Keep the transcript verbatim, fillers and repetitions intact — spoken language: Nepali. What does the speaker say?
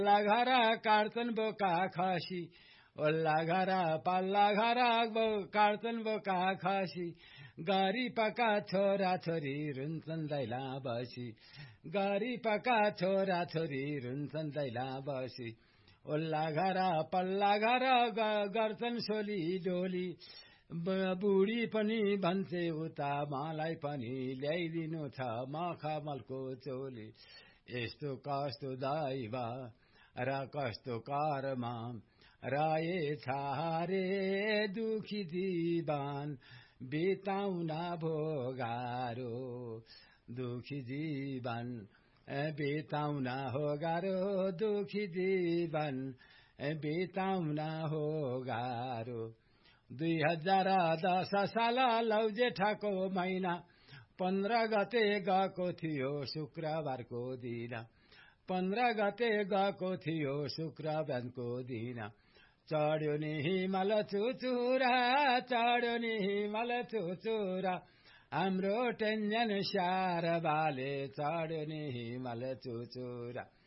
पल्ला घर काट्छन् बोका खसी ओल्ला घर पल्ला घर काट्छन् बोका खसी गरिबका छोरा छोरी रुन्छन् दैला बसी गरिबका छोरा छोरी रुन्छन् दैला बसी ओल्ला घर पल्ला घर गर्छन् सोली डोली बुढी पनि भन्छे उता मलाई पनि ल्याइदिनु छ मखमलको चोली यस्तो कस्तो दैव र कस्तो कर्म रहेछ रे दुखी जीवन बिताउन भोगारो दुखी जीवन बिताउन हो गाह्रो दुखी जीवन बिताउन हो गाह्रो दुई हजार दस साल लौ जेठको महिना पन्ध्र गते गएको थियो शुक्रबारको दिन पन्ध्र गते गएको थियो शुक्रबारको दिन चढ्यो नि हिमाल चुचुरा चढ्यो नि हिमाल चुचुरा हाम्रो टेन्जन स्याहार बाले चढ्यो नि हिमाल चुचुरा